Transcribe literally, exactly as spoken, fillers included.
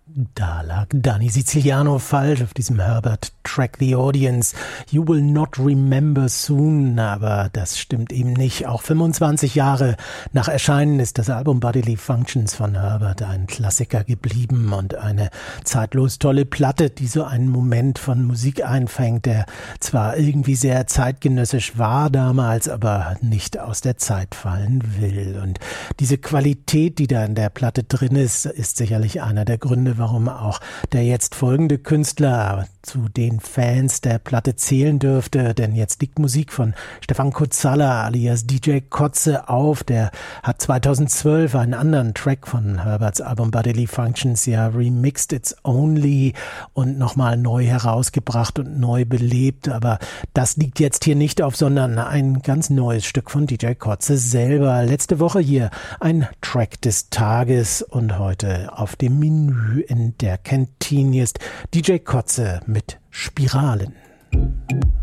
Da lag Danny Siciliano falsch auf diesem Herbert-Track The Audience. You will not remember soon, aber das stimmt eben nicht. Auch fünfundzwanzig Jahre nach Erscheinen ist das Album Bodily Functions von Herbert ein Klassiker geblieben und eine zeitlos tolle Platte, die so einen Moment von Musik einfängt, der zwar irgendwie sehr zeitgenössisch war damals, aber nicht aus der Zeit fallen will. Und diese Qualität, die da in der Platte drin ist, ist sicherlich einer der Gründe, warum auch der jetzt folgende Künstler zu den Fans der Platte zählen dürfte, denn jetzt liegt Musik von Stefan Kotzalla alias D J Kotze auf. Der hat zweitausendzwölf einen anderen Track von Herberts Album Bodily Functions ja remixed It's Only und nochmal neu herausgebracht und neu belebt, aber das liegt jetzt hier nicht auf, sondern ein ganz neues Stück von D J Kotze selber. Letzte Woche hier ein Track des Tages und heute auf dem Menü in der Kantine ist D J Kotze mit Spiralen.